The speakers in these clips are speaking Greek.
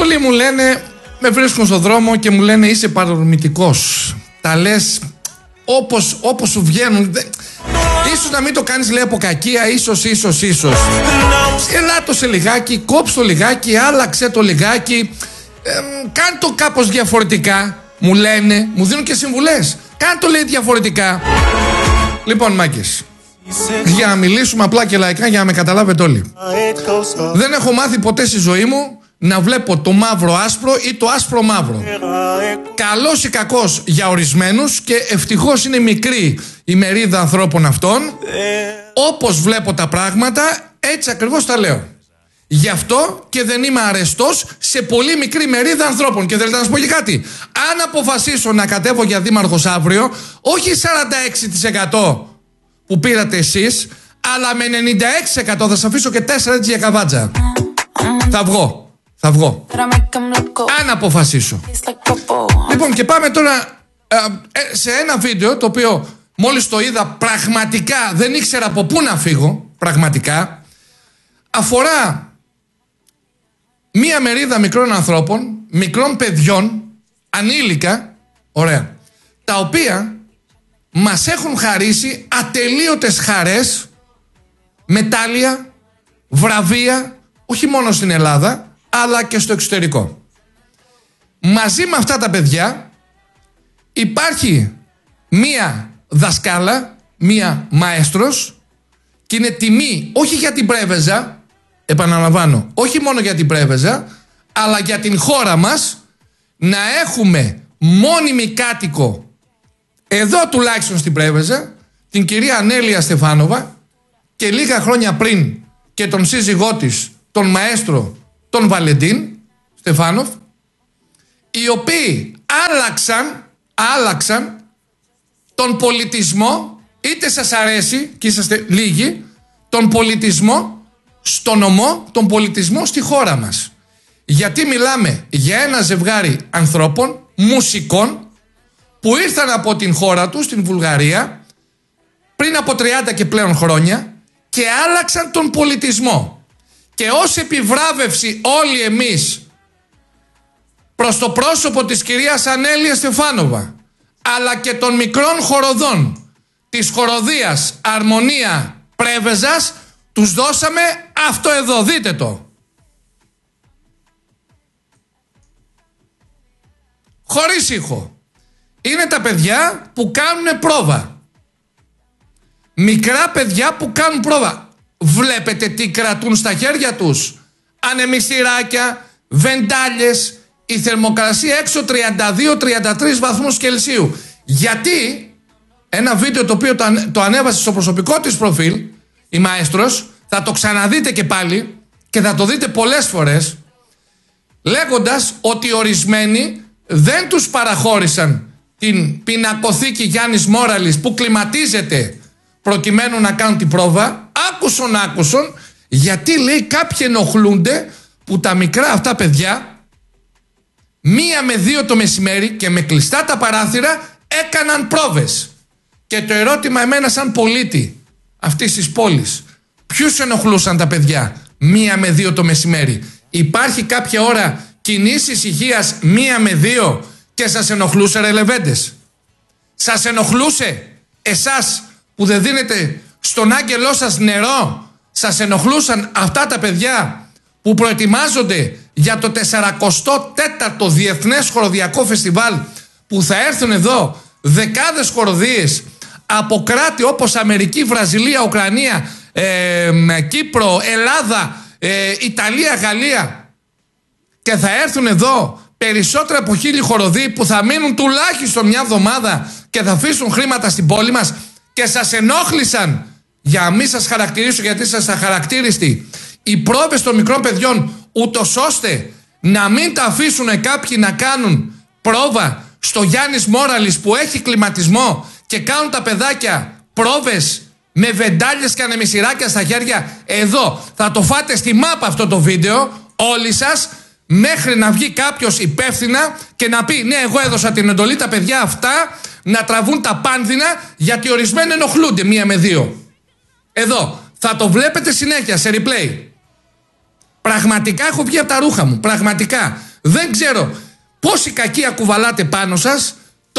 Πολλοί μου λένε, με βρίσκουν στον δρόμο και μου λένε είσαι παρορμητικός. Τα λες όπως σου βγαίνουν. Ίσως να μην το κάνεις, λέει, από κακία, ίσως. Ελά το σε λιγάκι, κόψ' το λιγάκι, άλλαξε το λιγάκι, κάν' το κάπως διαφορετικά. Μου λένε, μου δίνουν και συμβουλές. Κάν' το, λέει, διαφορετικά. Λοιπόν, μάγκες, για να μιλήσουμε απλά και λαϊκά, για να με καταλάβετε όλοι. Δεν έχω μάθει ποτέ στη ζωή μου να βλέπω το μαύρο άσπρο ή το άσπρο μαύρο. Καλός ή κακός για ορισμένους, και ευτυχώς είναι μικρή η μερίδα ανθρώπων αυτών. Όπως βλέπω τα πράγματα, έτσι ακριβώς τα λέω. Γι' αυτό και δεν είμαι αρεστός σε πολύ μικρή μερίδα ανθρώπων. Και θέλετε να σας πω και κάτι. Αν αποφασίσω να κατέβω για δήμαρχος αύριο, όχι 46% που πήρατε εσείς, αλλά με 96% θα σας αφήσω και 4 έτσι για καβάτζα. Θα βγω. Αν αποφασίσω. Λοιπόν, και πάμε τώρα σε ένα βίντεο το οποίο μόλις το είδα, πραγματικά δεν ήξερα από πού να φύγω. Πραγματικά αφορά μία μερίδα μικρών ανθρώπων, μικρών παιδιών, ανήλικα, ωραία, τα οποία μας έχουν χαρίσει ατελείωτες χαρές, μετάλλια, βραβεία, όχι μόνο στην Ελλάδα αλλά και στο εξωτερικό. Μαζί με αυτά τα παιδιά υπάρχει μία δασκάλα, μία μαέστρος, και είναι τιμή όχι για την Πρέβεζα, επαναλαμβάνω, όχι μόνο για την Πρέβεζα, αλλά για την χώρα μας, να έχουμε μόνιμη κάτοικο εδώ τουλάχιστον στην Πρέβεζα, την κυρία Ανέλεια Στεφάνοβα, και λίγα χρόνια πριν και τον σύζυγό της, τον μαέστρο τον Βαλεντίν Στεφάνοφ, οι οποίοι άλλαξαν τον πολιτισμό, είτε σας αρέσει και είσαστε λίγοι, τον πολιτισμό στο νομό, τον πολιτισμό στη χώρα μας. Γιατί μιλάμε για ένα ζευγάρι ανθρώπων, μουσικών, που ήρθαν από την χώρα τους, την Βουλγαρία, πριν από 30 και πλέον χρόνια, και άλλαξαν τον πολιτισμό. Και ως επιβράβευση όλοι εμείς προς το πρόσωπο της κυρίας Ανέλεια Στεφάνοβα, αλλά και των μικρών χοροδών της χοροδίας Αρμονία Πρέβεζας, τους δώσαμε αυτό εδώ, δείτε το. Χωρίς ήχο. Είναι τα παιδιά που κάνουν πρόβα. Μικρά παιδιά που κάνουν πρόβα. Βλέπετε τι κρατούν στα χέρια τους. Ανεμιστηράκια, βεντάλιες, η θερμοκρασία έξω 32-33 βαθμούς Κελσίου. Γιατί ένα βίντεο το οποίο το ανέβασε στο προσωπικό της προφίλ η μαέστρος, θα το ξαναδείτε και πάλι και θα το δείτε πολλές φορές, λέγοντας ότι ορισμένοι δεν τους παραχώρησαν την πινακοθήκη Γιάννης Μόραλης που κλιματίζεται προκειμένου να κάνουν την πρόβα. Άκουσον, γιατί, λέει, κάποιοι ενοχλούνται που τα μικρά αυτά παιδιά 1 με 2 το μεσημέρι και με κλειστά τα παράθυρα έκαναν πρόβες. Και το ερώτημα εμένα σαν πολίτη αυτής της πόλης, ποιους ενοχλούσαν τα παιδιά 1 με 2 το μεσημέρι? Υπάρχει κάποια ώρα κοινής ησυχίας 1 με 2 και σας ενοχλούσε, ρε λεβέντες? Σας ενοχλούσε εσάς που δεν δίνετε στον άγγελό σας νερό? Σας ενοχλούσαν αυτά τα παιδιά που προετοιμάζονται για το 44ο Διεθνές Χοροδιακό Φεστιβάλ, που θα έρθουν εδώ δεκάδες χοροδίες από κράτη όπως Αμερική, Βραζιλία, Ουκρανία, Κύπρο, Ελλάδα, Ιταλία, Γαλλία, και θα έρθουν εδώ περισσότερα από 1.000 χοροδοί που θα μείνουν τουλάχιστον 1 εβδομάδα και θα αφήσουν χρήματα στην πόλη μας, και σας ενόχλησαν, για να μην σας χαρακτηρίσω γιατί σας αχαρακτήριστοι, οι πρόβες των μικρών παιδιών, ούτως ώστε να μην τα αφήσουν κάποιοι να κάνουν πρόβα στο Γιάννης Μόραλης που έχει κλιματισμό και κάνουν τα παιδάκια πρόβες με βεντάλιες και ανεμισηράκια στα χέρια. Εδώ θα το φάτε στη μάπα αυτό το βίντεο όλοι σας, μέχρι να βγει κάποιος υπεύθυνα και να πει ναι, εγώ έδωσα την εντολή τα παιδιά αυτά να τραβούν τα πάνδυνα, γιατί ορισμένοι ενοχλούνται 1 με 2. Εδώ θα το βλέπετε συνέχεια σε replay. Πραγματικά έχω βγει από τα ρούχα μου. Πραγματικά Δεν ξέρω πόση κακία κουβαλάτε πάνω σας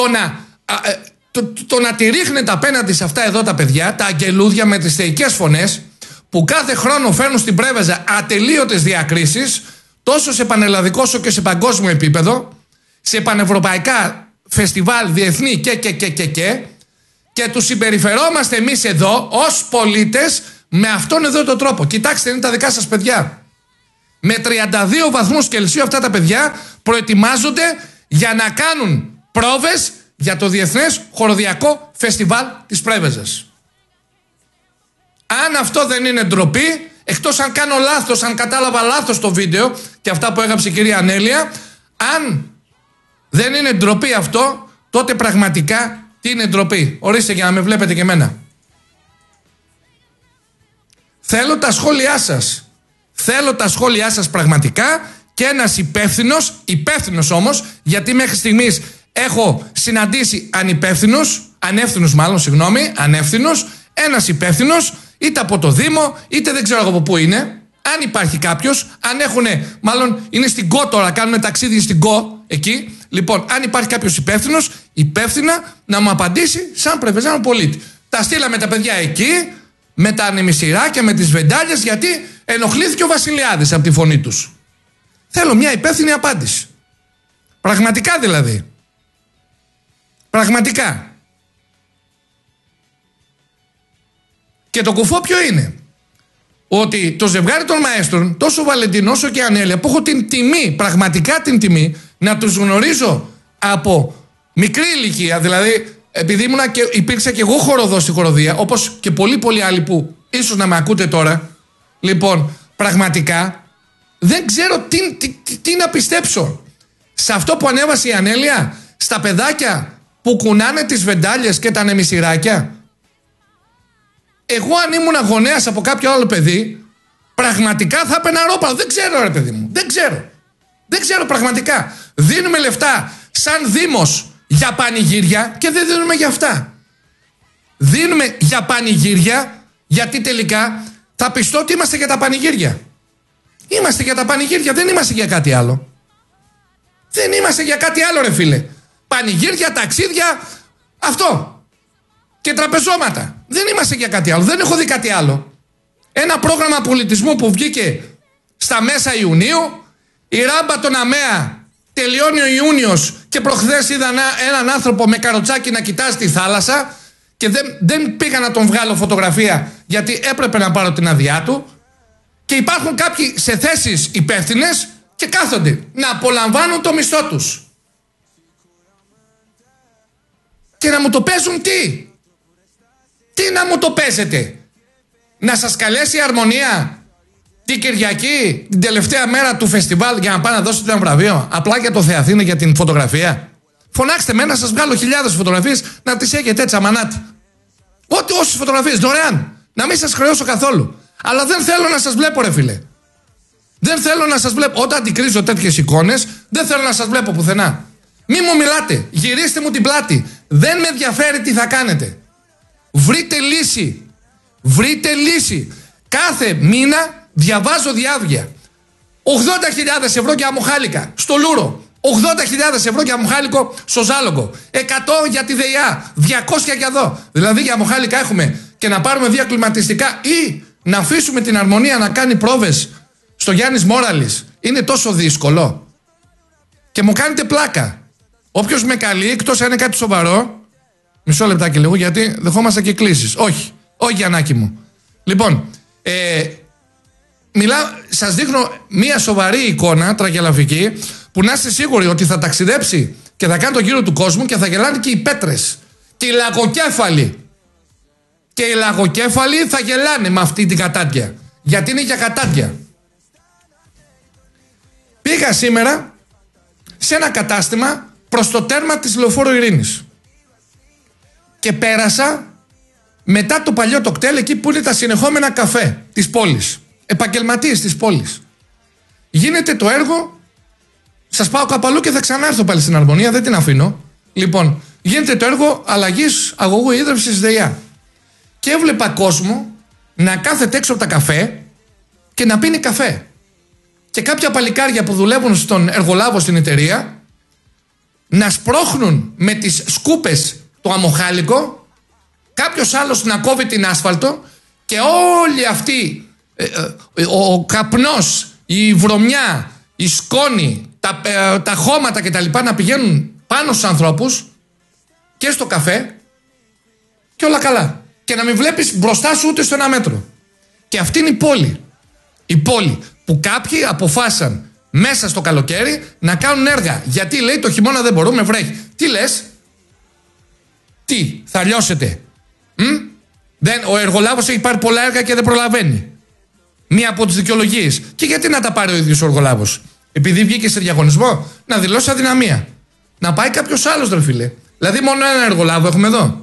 το να τη ρίχνετε απέναντι σε αυτά εδώ τα παιδιά, τα αγγελούδια με τις θεϊκές φωνές, που κάθε χρόνο φέρνουν στην Πρέβεζα ατελείωτες διακρίσεις, τόσο σε πανελλαδικό όσο και σε παγκόσμιο επίπεδο, σε πανευρωπαϊκά φεστιβάλ διεθνή και τους συμπεριφερόμαστε εμείς εδώ ως πολίτες με αυτόν εδώ τον τρόπο. Κοιτάξτε, είναι τα δικά σας παιδιά. Με 32 βαθμούς Κελσίου αυτά τα παιδιά προετοιμάζονται για να κάνουν πρόβες για το Διεθνές Χοροδιακό Φεστιβάλ της Πρέβεζας. Αν αυτό δεν είναι ντροπή, εκτός αν κάνω λάθος, αν κατάλαβα λάθος το βίντεο και αυτά που έγραψε η κυρία Ανέλεια, αν δεν είναι ντροπή αυτό, τότε πραγματικά τι είναι ντροπή? Ορίστε για να με βλέπετε και εμένα. Θέλω τα σχόλιά σας. Θέλω τα σχόλιά σας πραγματικά και ένας υπεύθυνος όμως, γιατί μέχρι στιγμής έχω συναντήσει ανεύθυνους, ένας υπεύθυνος, είτε από το Δήμο, είτε δεν ξέρω από πού είναι. Αν υπάρχει κάποιος, μάλλον είναι στην ΚΟ τώρα, κάνουν ταξίδι στην ΚΟ, εκεί. Λοιπόν, αν υπάρχει κάποιος υπεύθυνα να μου απαντήσει σαν Πρεβεζάνο πολίτη. Τα στείλαμε τα παιδιά εκεί, με τα ανεμισιράκια, με τις βεντάλιες, γιατί ενοχλήθηκε ο Βασιλιάδης από τη φωνή τους. Θέλω μια υπεύθυνη απάντηση. Πραγματικά δηλαδή. Πραγματικά. Και το κουφό ποιο είναι? Ότι το ζευγάρι των μαέστρων, τόσο Βαλεντίνο όσο και Ανέλεια, που έχω την τιμή, πραγματικά την τιμή, να τους γνωρίζω από μικρή ηλικία, δηλαδή επειδή υπήρξα και εγώ χοροδός στη χοροδία, όπως και πολλοί άλλοι που ίσως να με ακούτε τώρα. Λοιπόν, πραγματικά δεν ξέρω τι να πιστέψω. Σε αυτό που ανέβασε η Ανέλεια, στα παιδάκια που κουνάνε τις βεντάλιες και τα ανεμισιράκια. Εγώ αν ήμουν γονέας από κάποιο άλλο παιδί, πραγματικά θα έπαιρνα ρόπαλο. Δεν ξέρω ρε παιδί μου, δεν ξέρω πραγματικά. Δίνουμε λεφτά σαν Δήμος για πανηγύρια και δεν δίνουμε για αυτά. Δίνουμε για πανηγύρια γιατί τελικά θα πιστώ ότι είμαστε για τα πανηγύρια. Είμαστε για τα πανηγύρια, δεν είμαστε για κάτι άλλο. Δεν είμαστε για κάτι άλλο ρε φίλε. Πανηγύρια, ταξίδια, αυτό. Και τραπεζώματα. Δεν είμαστε για κάτι άλλο. Δεν έχω δει κάτι άλλο. Ένα πρόγραμμα πολιτισμού που βγήκε στα μέσα Ιουνίου, η ράμπα των ΑΜΕΑ τελειώνει ο Ιούνιος και προχθές είδα έναν άνθρωπο με καροτσάκι να κοιτάζει τη θάλασσα και δεν πήγα να τον βγάλω φωτογραφία γιατί έπρεπε να πάρω την άδειά του, και υπάρχουν κάποιοι σε θέσεις υπεύθυνες και κάθονται να απολαμβάνουν το μισθό τους. Και να μου το παίζουν τι? Τι να μου το παίζετε? Να σας καλέσει η Αρμονία την Κυριακή, την τελευταία μέρα του φεστιβάλ, για να πάει να δώσετε ένα βραβείο, απλά για το Θεαθήνε, για την φωτογραφία? Φωνάξτε με να σας βγάλω χιλιάδες φωτογραφίες να τις έχετε έτσι αμανάτι. Όσες φωτογραφίες, δωρεάν. Να μην σας χρεώσω καθόλου. Αλλά δεν θέλω να σας βλέπω ρε φίλε. Δεν θέλω να σας βλέπω. Όταν αντικρίζω τέτοιες εικόνες, δεν θέλω να σας βλέπω πουθενά. Μη μου μιλάτε. Γυρίστε μου την πλάτη. Δεν με ενδιαφέρει τι θα κάνετε. Βρείτε λύση. Βρείτε λύση. Κάθε μήνα διαβάζω διάβγεια. 80.000 ευρώ για αμοχάλικα στο Λούρο. 80.000 ευρώ για αμοχάλικο στο Ζάλογκο. 100 για τη ΔΕΙΑ. 200 για εδώ. Δηλαδή για αμοχάλικα έχουμε και να πάρουμε 2 κλιματιστικά ή να αφήσουμε την Αρμονία να κάνει πρόβες στο Γιάννης Μόραλης. Είναι τόσο δύσκολο? Και μου κάνετε πλάκα. Όποιος με καλεί, εκτός αν είναι κάτι σοβαρό, μισό λεπτάκι λίγο, γιατί δεχόμαστε και κλήσεις. Όχι, Γιαννάκη μου. Λοιπόν, σας δείχνω μια σοβαρή εικόνα τραγελαφική, που να είστε σίγουροι ότι θα ταξιδέψει και θα κάνει τον γύρο του κόσμου και θα γελάνε και οι πέτρες και οι λαγοκέφαλοι. Και οι λαγοκέφαλοι θα γελάνε με αυτή την κατάντια, γιατί είναι για κατάντια. Πήγα σήμερα σε ένα κατάστημα προς το τέρμα της Λεωφόρου Ειρήνης και πέρασα μετά το παλιό το κτέλ, εκεί που είναι τα συνεχόμενα καφέ της πόλης, επαγγελματίες της πόλης. Γίνεται το έργο, σας πάω κάπου αλλού και θα ξανάρθω πάλι στην Αρμονία, δεν την αφήνω. Λοιπόν, γίνεται το έργο αλλαγής αγωγού ίδρυυσης ΔΕΙΑ και έβλεπα κόσμο να κάθεται έξω από τα καφέ και να πίνει καφέ. και κάποια παλικάρια που δουλεύουν στον εργολάβο στην εταιρεία να σπρώχνουν με τις σκούπες το αμοχάλικο, κάποιος άλλος να κόβει την άσφαλτο και όλη αυτή ο καπνός, η βρωμιά, η σκόνη, τα χώματα κτλ. Να πηγαίνουν πάνω στους ανθρώπους και στο καφέ και όλα καλά. Και να μην βλέπεις μπροστά σου ούτε στο 1 μέτρο. Και αυτή είναι η πόλη. Η πόλη που κάποιοι αποφάσισαν μέσα στο καλοκαίρι να κάνουν έργα. Γιατί λέει το χειμώνα δεν μπορούμε, βρέχει. Τι λες? Τι, θα λιώσετε? Ο εργολάβος έχει πάρει πολλά έργα και δεν προλαβαίνει. Μία από τις δικαιολογίες. Και γιατί να τα πάρει ο ίδιος ο εργολάβος? Επειδή βγήκε σε διαγωνισμό, να δηλώσει αδυναμία. Να πάει κάποιος άλλος, ρε φίλε. Δηλαδή, μόνο έναν εργολάβο έχουμε εδώ.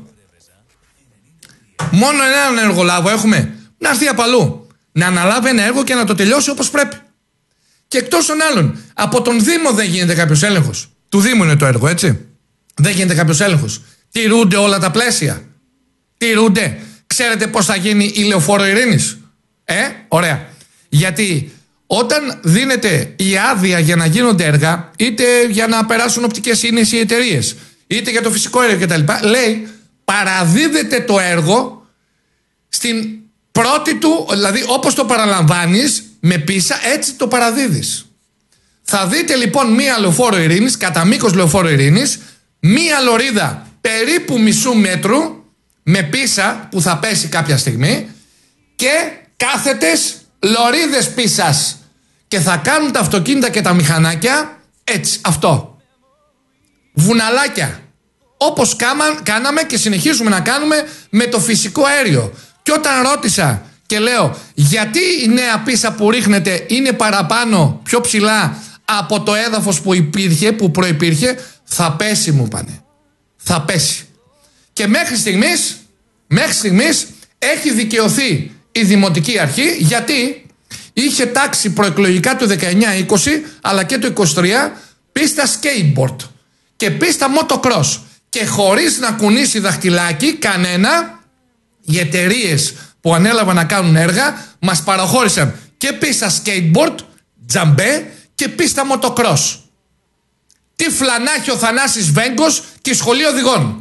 Μόνο έναν εργολάβο έχουμε. Να έρθει απ' αλλού. Να αναλάβει ένα έργο και να το τελειώσει όπως πρέπει. Και εκτός των άλλων, από τον Δήμο δεν γίνεται κάποιος έλεγχος. Του Δήμου είναι το έργο, έτσι. Δεν γίνεται κάποιος έλεγχος. Τηρούνται όλα τα πλαίσια? Τηρούνται? Ξέρετε πώς θα γίνει η λεωφόρο Ειρήνης? Ωραία. Γιατί όταν δίνεται η άδεια για να γίνονται έργα, είτε για να περάσουν οπτικές ίνες οι εταιρείες, είτε για το φυσικό αέριο κτλ., λέει παραδίδεται το έργο στην πρώτη του, δηλαδή όπως το παραλαμβάνεις με πίσα, έτσι το παραδίδεις. Θα δείτε λοιπόν μία λεωφόρο Ειρήνης, κατά μήκος λεωφόρο Ειρήνης, μία λωρίδα περίπου μισού μέτρου με πίσα που θα πέσει κάποια στιγμή και κάθετες λωρίδες πίσας. Και θα κάνουν τα αυτοκίνητα και τα μηχανάκια έτσι, αυτό. Βουναλάκια. Όπως κάναμε και συνεχίζουμε να κάνουμε με το φυσικό αέριο. Και όταν ρώτησα και λέω γιατί η νέα πίσα που ρίχνεται είναι παραπάνω, πιο ψηλά από το έδαφος που υπήρχε, που προϋπήρχε, θα πέσει, μου πάνε. Θα πέσει. Και μέχρι στιγμής έχει δικαιωθεί η Δημοτική Αρχή, γιατί είχε τάξει προεκλογικά το 19-20 αλλά και το 23 πίστα skateboard και πίστα motocross, και χωρίς να κουνήσει δαχτυλάκι κανένα, οι εταιρείες που ανέλαβαν να κάνουν έργα μας παραχώρησαν και πίστα skateboard, τζαμπέ, και πίστα motocross. Τι φλανάχει ο Θανάσης Βέγκος και η Σχολή Οδηγών.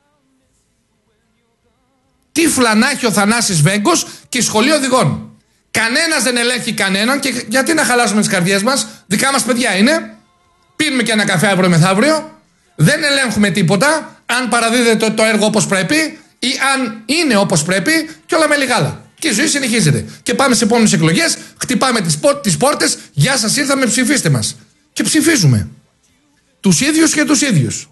Τι φλανάχει ο Θανάσης Βέγκος και η Σχολή Οδηγών. Κανένας δεν ελέγχει κανέναν, και γιατί να χαλάσουμε τις καρδιές μας? Δικά μας παιδιά είναι. Πίνουμε και ένα καφέ αύριο μεθαύριο. Δεν ελέγχουμε τίποτα. Αν παραδίδεται το έργο όπως πρέπει ή αν είναι όπως πρέπει, και όλα με λιγάλα. Και η ζωή συνεχίζεται. Και πάμε σε επόμενες εκλογές, χτυπάμε τις πόρτες. Γεια σας, ήρθαμε, ψηφίστε μας. Και ψηφίζουμε. Τους ίδιους και τους ίδιους.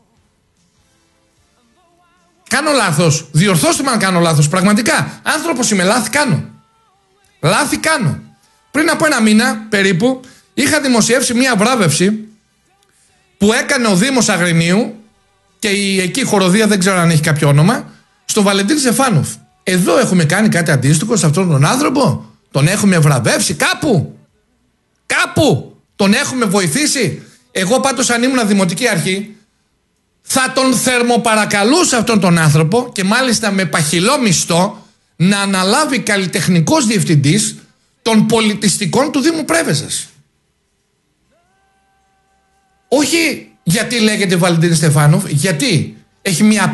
Κάνω λάθος? Διορθώστε με αν κάνω λάθος. Πραγματικά. Άνθρωπος είμαι, λάθη κάνω. Λάθη κάνω. Πριν από 1 μήνα περίπου είχα δημοσιεύσει μια βράβευση που έκανε ο Δήμος Αγρινίου και η εκεί χοροδία, δεν ξέρω αν έχει κάποιο όνομα, στο Βαλεντίν Στεφάνοφ. Εδώ έχουμε κάνει κάτι αντίστοιχο σε αυτόν τον άνθρωπο? Τον έχουμε βραβεύσει κάπου? Κάπου τον έχουμε βοηθήσει? Εγώ πάντως, αν ήμουν Δημοτική Αρχή, θα τον θερμοπαρακαλούσα αυτόν τον άνθρωπο, και μάλιστα με παχυλό μισθό, να αναλάβει καλλιτεχνικός διευθυντής των πολιτιστικών του Δήμου Πρέβεζας. Όχι γιατί λέγεται Βαλεντίν Στεφάνοφ, γιατί έχει μια